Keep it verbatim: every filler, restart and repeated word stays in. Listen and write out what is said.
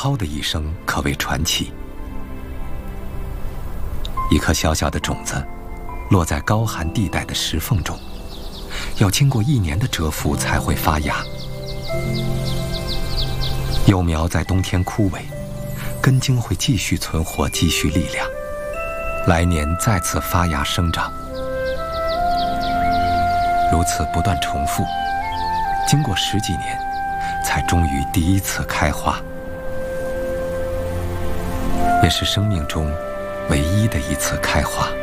蒿的一生可谓传奇。一颗小小的种子，落在高寒地带的石缝中，要经过一年的蛰伏才会发芽。幼苗在冬天枯萎，根茎会继续存活，积蓄力量，来年再次发芽生长。如此不断重复，经过十几年，才终于第一次开花，也是生命中唯一的一次开花。